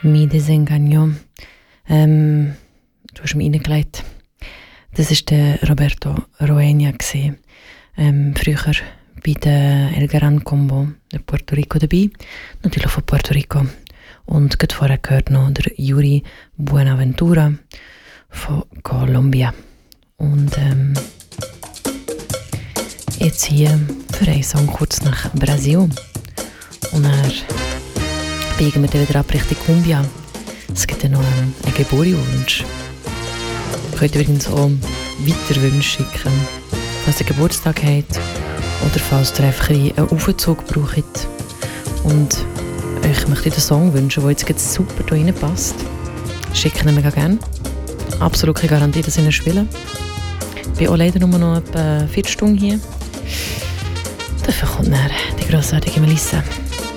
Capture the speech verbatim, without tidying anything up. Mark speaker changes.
Speaker 1: Mi desengagnò. Ähm, du hast mich reingelegt. Das war der Roberto Roena. Ähm, früher bei der El Gran Combo de Puerto Rico dabei. Natürlich von Puerto Rico. Und gerade vorher gehört noch der Yuri Buenaventura von Kolumbien. Und ähm, jetzt hier für einen Song kurz nach Brasil. Und dann biegen wir dann wieder ab Richtung Kumbia. Es gibt ja noch einen, einen Geburtstagswunsch. Ihr könnt übrigens auch weiter Wünsche schicken, falls ihr Geburtstag habt oder falls ihr einfach einen Aufzug braucht. Und ich möchte den Song wünschen, der jetzt ganz super hier reinpasst. Schickt ihn mega gerne. Absolut keine Garantie, dass ich ihn spiele. Ich bin auch leider nur noch etwa vier Stunden hier. Dafür kommt dann die grossartige Melissa.